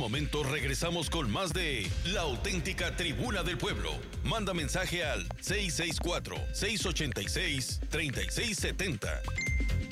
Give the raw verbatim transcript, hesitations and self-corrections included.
momento regresamos con más de La Auténtica Tribuna del Pueblo. Manda mensaje al seis seis cuatro, seis ocho seis, tres seis siete cero.